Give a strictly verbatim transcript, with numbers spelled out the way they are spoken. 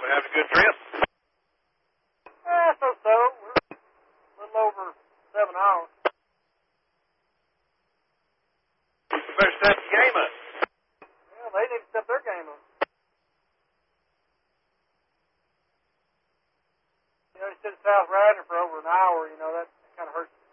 we having a good trip? Eh, so-so. We're a little over seven hours. We better step the game up. Yeah, they need to step their game up. You know, they sit in South Radnor for over an hour, you know, that kind of hurts